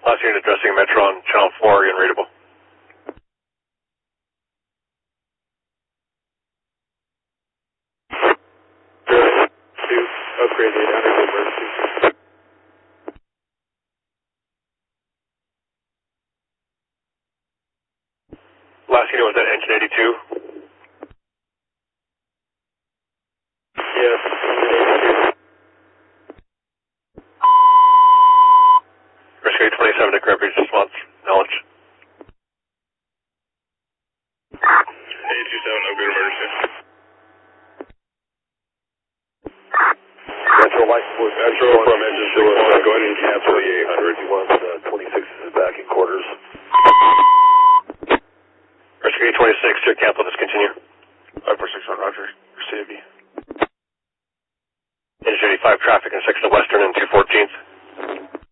Last unit addressing Metro on channel 4, unreadable. Upgrade 800 emergency. Last unit was at engine 82. Yes, engine 82. Rescue 27 to correct bridge response. Knowledge. 827, upgrade emergency. Metro Light Force. Metro from engine 61, go ahead and cancel the 800. 26 is back in quarters. Rescue 26 to cancel this